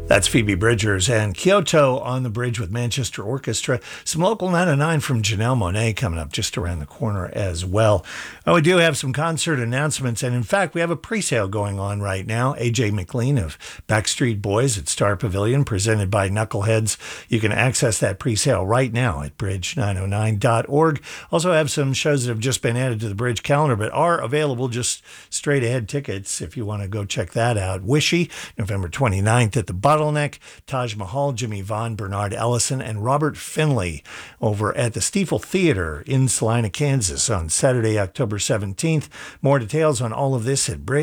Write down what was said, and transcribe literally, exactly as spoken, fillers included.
That's Phoebe Bridgers and Kyoto on the Bridge with Manchester Orchestra. Some local nine oh nine from Janelle Monáe coming up just around the corner as well. well. We do have some concert announcements, and in fact, we have a pre-sale going on right now. A J McLean of Backstreet Boys at Star Pavilion, presented by Knuckleheads. You can access that pre-sale right now at bridge nine oh nine dot org. Also have some shows that have just been added to the Bridge calendar, but are available, just straight-ahead tickets if you want to go check that out. Wishy, November twenty-ninth at the Bottleneck, Taj Mahal, Jimmy Vaughn, Bernard Ellison, and Robert Finley over at the Stiefel Theater in Salina, Kansas on Saturday, October seventeenth. More details on all of this at Bridge.